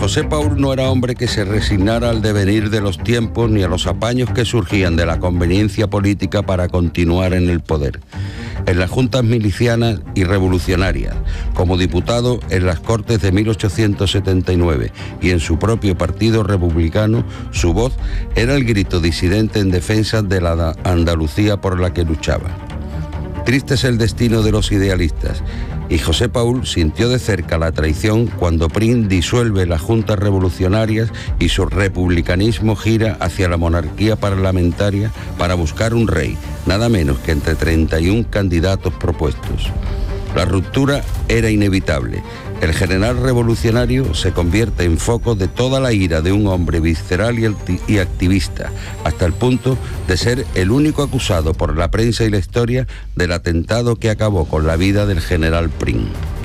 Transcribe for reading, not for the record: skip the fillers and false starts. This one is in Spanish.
José Paul no era hombre que se resignara al devenir de los tiempos ni a los apaños que surgían de la conveniencia política para continuar en el poder. En las juntas milicianas y revolucionarias, como diputado en las Cortes de 1879 y en su propio partido republicano, su voz era el grito disidente en defensa de la Andalucía por la que luchaba. Triste es el destino de los idealistas, y José Paul sintió de cerca la traición cuando Prim disuelve las juntas revolucionarias y su republicanismo gira hacia la monarquía parlamentaria para buscar un rey, nada menos que entre 31 candidatos propuestos. La ruptura era inevitable. El general revolucionario se convierte en foco de toda la ira de un hombre visceral y activista, hasta el punto de ser el único acusado por la prensa y la historia del atentado que acabó con la vida del general Prim.